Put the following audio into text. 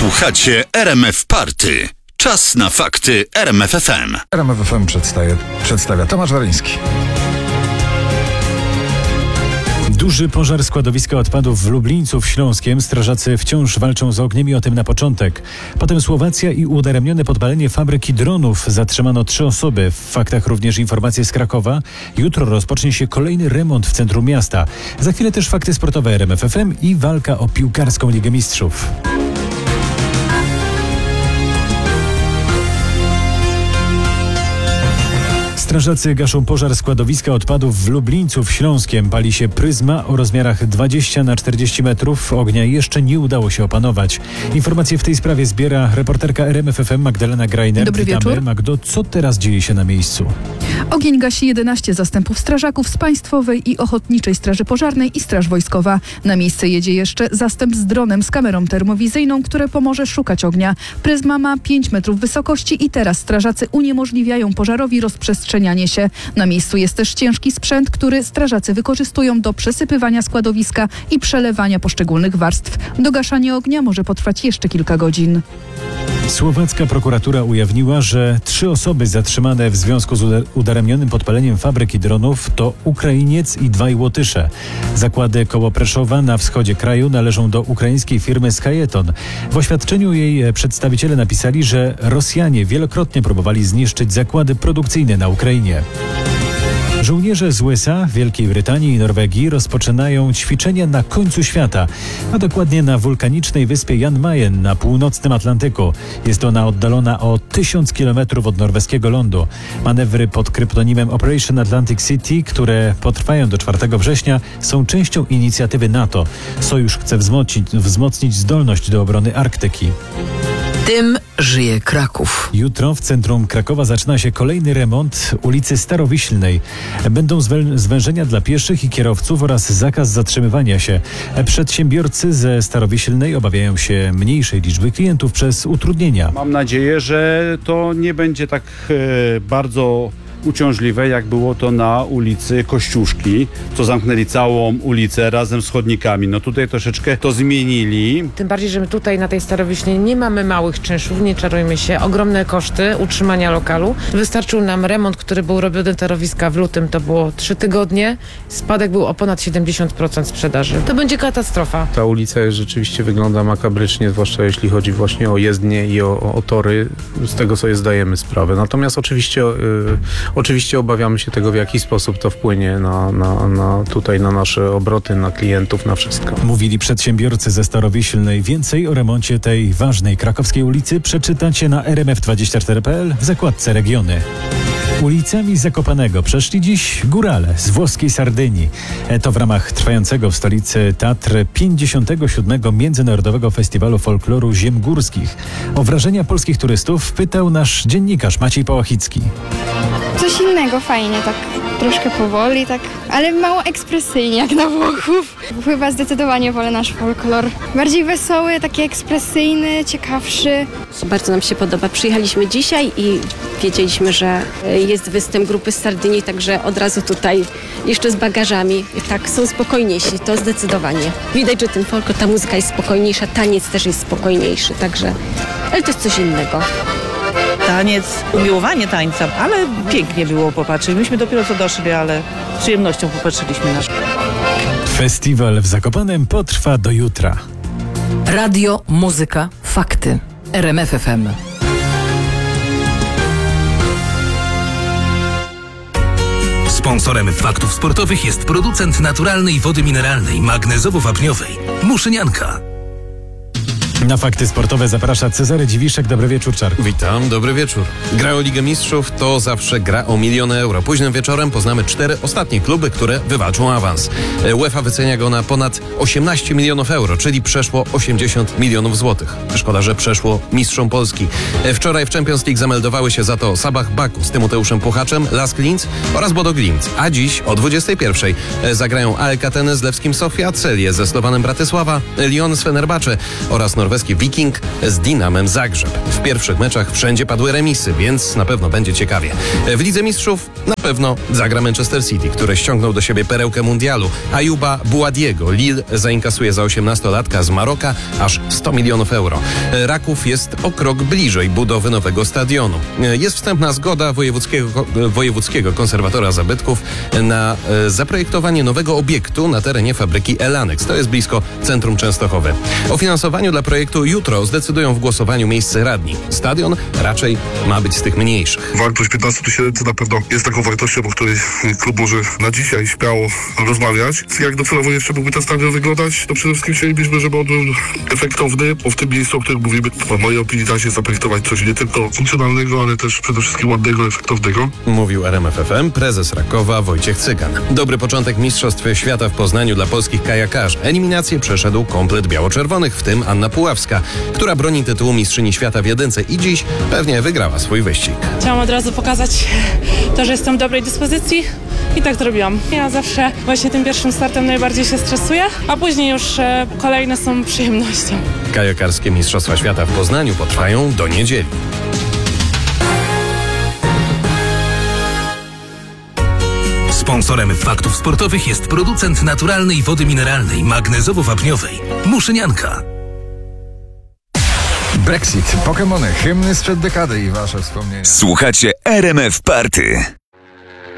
Słuchacie RMF Party. Czas na fakty RMF FM. RMF FM przedstawia Tomasz Waryński. Duży pożar składowiska odpadów w Lublińcu w Śląskiem. Strażacy wciąż walczą z ogniem i o tym na początek. Potem Słowacja i udaremnione podpalenie fabryki dronów. Zatrzymano 3 osoby. W faktach również informacje z Krakowa. Jutro rozpocznie się kolejny remont w centrum miasta. Za chwilę też fakty sportowe RMF FM i walka o piłkarską Ligę Mistrzów. Strażacy gaszą pożar składowiska odpadów w Lublińcu w Śląskiem. Pali się pryzma o rozmiarach 20x40 metrów. Ognia jeszcze nie udało się opanować. Informacje w tej sprawie zbiera reporterka RMF FM Magdalena Greiner. Dobry wieczór. Magdo, co teraz dzieje się na miejscu? Ogień gasi 11 zastępów strażaków z Państwowej i Ochotniczej Straży Pożarnej i Straż Wojskowa. Na miejsce jedzie jeszcze zastęp z dronem z kamerą termowizyjną, które pomoże szukać ognia. Pryzma ma 5 metrów wysokości i teraz strażacy uniemożliwiają pożarowi rozprzestrzenianie się. Na miejscu jest też ciężki sprzęt, który strażacy wykorzystują do przesypywania składowiska i przelewania poszczególnych warstw. Dogaszanie ognia może potrwać jeszcze kilka godzin. Słowacka prokuratura ujawniła, że 3 osoby zatrzymane w związku z udaremnionym podpaleniem fabryki dronów to Ukrainiec i 2 Łotysze. Zakłady koło Preszowa na wschodzie kraju należą do ukraińskiej firmy Schajeton. W oświadczeniu jej przedstawiciele napisali, że Rosjanie wielokrotnie próbowali zniszczyć zakłady produkcyjne na Ukrainie. Żołnierze z USA, Wielkiej Brytanii i Norwegii rozpoczynają ćwiczenia na końcu świata, a dokładnie na wulkanicznej wyspie Jan Mayen na północnym Atlantyku. Jest ona oddalona o 1000 km od norweskiego lądu. Manewry pod kryptonimem Operation Atlantic City, które potrwają do 4 września, są częścią inicjatywy NATO. Sojusz chce wzmocnić zdolność do obrony Arktyki. Tym żyje Kraków. Jutro w centrum Krakowa zaczyna się kolejny remont ulicy Starowiślnej. Będą zwężenia dla pieszych i kierowców oraz zakaz zatrzymywania się. Przedsiębiorcy ze Starowiślnej obawiają się mniejszej liczby klientów przez utrudnienia. Mam nadzieję, że to nie będzie tak bardzo uciążliwe, jak było to na ulicy Kościuszki, co zamknęli całą ulicę razem z chodnikami. No tutaj troszeczkę to zmienili. Tym bardziej, że my tutaj na tej Starowiśli nie mamy małych czynszów, nie czarujmy się. Ogromne koszty utrzymania lokalu. Wystarczył nam remont, który był robiony torowiska w lutym, to było 3 tygodnie. Spadek był o ponad 70% sprzedaży. To będzie katastrofa. Ta ulica rzeczywiście wygląda makabrycznie, zwłaszcza jeśli chodzi właśnie o jezdnie i o tory. Z tego sobie zdajemy sprawę. Natomiast oczywiście obawiamy się tego, w jaki sposób to wpłynie na nasze obroty, na klientów, na wszystko. Mówili przedsiębiorcy ze Starowiślnej. Więcej o remoncie tej ważnej krakowskiej ulicy przeczytacie na rmf24.pl w zakładce Regiony. Ulicami Zakopanego przeszli dziś górale z włoskiej Sardynii. To w ramach trwającego w stolicy Tatr 57. Międzynarodowego Festiwalu Folkloru Ziem Górskich. O wrażenia polskich turystów pytał nasz dziennikarz Maciej Pałachicki. Coś innego, fajnie, tak troszkę powoli, tak, ale mało ekspresyjnie jak na Włochów. Chyba zdecydowanie wolę nasz folklor. Bardziej wesoły, taki ekspresyjny, ciekawszy. Bardzo nam się podoba. Przyjechaliśmy dzisiaj i wiedzieliśmy, że jest występ grupy z Sardynii, także od razu tutaj jeszcze z bagażami. Tak, są spokojniejsi, to zdecydowanie. Widać, że ten folklor, ta muzyka jest spokojniejsza, taniec też jest spokojniejszy, także, ale to jest coś innego. Taniec, umiłowanie tańca, ale pięknie było popatrzeć. Myśmy dopiero co doszli, ale z przyjemnością popatrzyliśmy na to. Festiwal w Zakopanem potrwa do jutra. Radio, muzyka, fakty. RMF FM. Sponsorem faktów sportowych jest producent naturalnej wody mineralnej, magnezowo-wapniowej Muszynianka. Na fakty sportowe zaprasza Cezary Dziwiszek. Dobry wieczór, Czarku. Witam, dobry wieczór. Gra o Ligę Mistrzów to zawsze gra o miliony euro. Późnym wieczorem poznamy 4 ostatnie kluby, które wywalczą awans. UEFA wycenia go na ponad 18 milionów euro, czyli przeszło 80 milionów złotych. Szkoda, że przeszło mistrzom Polski. Wczoraj w Champions League zameldowały się za to Sabah Baku z Tymoteuszem Puchaczem, Lask Linz oraz Bodo Glimt. A dziś o 21:00 zagrają AEK Atenes z Lewskim Sofia, Celię ze Slowanem Bratysława, Lyon z Fenerbahce oraz Norwegii norweski Viking z Dinamem Zagrzeb. W pierwszych meczach wszędzie padły remisy, więc na pewno będzie ciekawie. W Lidze Mistrzów na pewno zagra Manchester City, który ściągnął do siebie perełkę mundialu. Ayuba Buadiego. Lille zainkasuje za 18-latka z Maroka aż 100 milionów euro. Raków jest o krok bliżej budowy nowego stadionu. Jest wstępna zgoda wojewódzkiego konserwatora zabytków na zaprojektowanie nowego obiektu na terenie fabryki Elanex. To jest blisko centrum Częstochowy. O finansowaniu dla projektu jutro zdecydują w głosowaniu miejsce radni. Stadion raczej ma być z tych mniejszych. Wartość 15 tysięcy na pewno jest taką wartością, o której klub może na dzisiaj śmiało rozmawiać. Jak docelowo jeszcze mógłby ten stadion wyglądać, to przede wszystkim chcielibyśmy, żeby on był efektowny, bo w tym miejscu, o którym mówimy, w mojej opinii da się zaprojektować coś nie tylko funkcjonalnego, ale też przede wszystkim ładnego, efektownego. Mówił RMF FM prezes Rakowa Wojciech Cygan. Dobry początek Mistrzostw Świata w Poznaniu dla polskich kajakarzy. Eliminację przeszedł komplet biało-czerwonych, w tym Anna Puławska, która broni tytułu mistrzyni świata w jedynce i dziś pewnie wygrała swój wyścig. Chciałam od razu pokazać to, że jestem w dobrej dyspozycji i tak zrobiłam. Ja zawsze właśnie tym pierwszym startem najbardziej się stresuję, a później już kolejne są przyjemnością. Kajakarskie Mistrzostwa Świata w Poznaniu potrwają do niedzieli. Sponsorem faktów sportowych jest producent naturalnej wody mineralnej magnezowo-wapniowej Muszynianka. Brexit, Pokemony, hymny sprzed dekady i wasze wspomnienia. Słuchacie RMF Party.